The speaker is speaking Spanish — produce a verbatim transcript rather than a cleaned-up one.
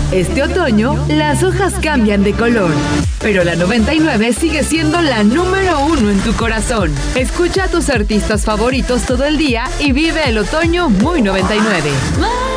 Este otoño, las hojas cambian de color, pero la noventa y nueve sigue siendo la número uno en tu corazón. Escucha a tus artistas favoritos todo el día y vive el otoño muy noventa y nueve.